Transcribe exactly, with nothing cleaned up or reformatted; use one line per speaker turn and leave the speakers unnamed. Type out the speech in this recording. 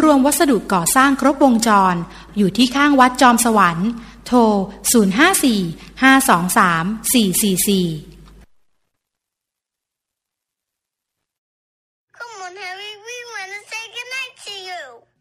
วมวัสดุก่อสร้างครบวงจรอยู่ที่ข้างวัดจอมสวรรค์โทรศูนย์ ห้า สี่ ห้า สอง สาม สี่ สี่ สี่
Come on, Harry, we want to say goodnight to you.